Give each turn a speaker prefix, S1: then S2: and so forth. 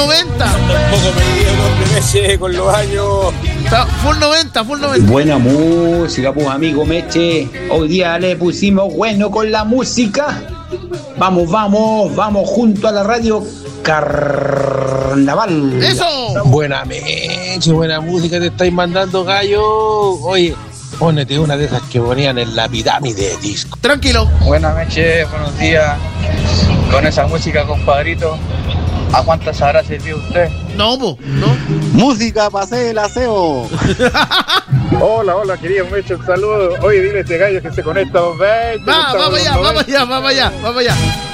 S1: 90.
S2: Tampoco me diga con Meche con los años.
S1: Full 90.
S3: Buena música, pues amigo Meche. Hoy día le pusimos bueno con la música. Vamos junto a la radio Carnaval.
S1: ¡Eso!
S2: Buena Meche, buena música te estáis mandando, gallo. Oye, pónete una de esas que ponían en la pirámide de disco.
S1: Tranquilo.
S4: Buena Meche, buenos días. Con esa música, compadrito, ¿a cuántas habrá servido usted?
S1: No.
S5: Música para hacer el aseo.
S6: Hola, querido Meche, un saludo. Oye, dile a este gallo que se conecta a 220.
S1: Vamos allá.